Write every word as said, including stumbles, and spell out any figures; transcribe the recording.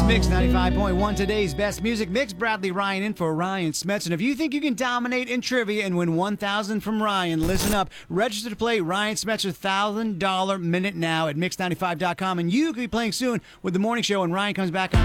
Mix ninety-five point one, today's best music mix. Bradley Ryan in for Ryan Smets. And if you think you can dominate in trivia and win one thousand dollars from Ryan, listen up. Register to play Ryan Smets' one thousand dollars minute now at mix ninety-five dot com. And you could be playing soon with The Morning Show when Ryan comes back on